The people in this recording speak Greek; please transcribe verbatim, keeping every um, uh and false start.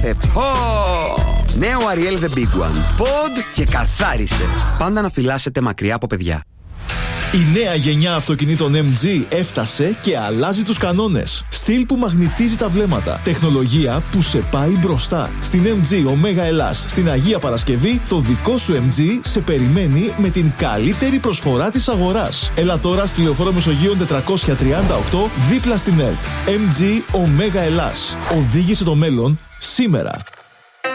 Επό! Νέο Ariel The Big One. Pod και καθάρισε. Πάντα να φυλάσσετε μακριά από παιδιά. Η νέα γενιά αυτοκινήτων εμ τζι έφτασε και αλλάζει τους κανόνες. Στυλ που μαγνητίζει τα βλέμματα. Τεχνολογία που σε πάει μπροστά. Στην εμ τζι Omega Ελλάς, στην Αγία Παρασκευή, το δικό σου εμ τζι σε περιμένει με την καλύτερη προσφορά της αγοράς. Έλα τώρα στη Λεωφόρο Μεσογείων τετρακόσια τριάντα οκτώ, δίπλα στην ΕΡΤ. εμ τζι Omega Ελλάς. Οδήγησε το μέλλον σήμερα.